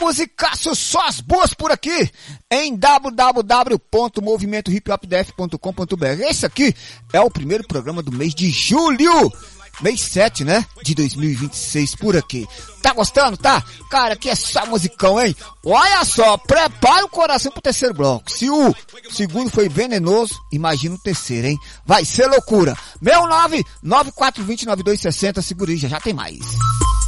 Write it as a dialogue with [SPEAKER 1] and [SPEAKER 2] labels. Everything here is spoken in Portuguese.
[SPEAKER 1] musicaço, só as boas por aqui, em www.movimentohiphopdef.com.br. Esse aqui é o primeiro programa do mês de julho, mês 7, né, de 2026 por aqui. Tá gostando, tá? Cara, aqui é só musicão, hein? Olha só, prepara o coração pro terceiro bloco. Se o segundo foi venenoso, imagina o terceiro, hein? Vai ser loucura. 69-9420-9260, segura aí, já tem mais.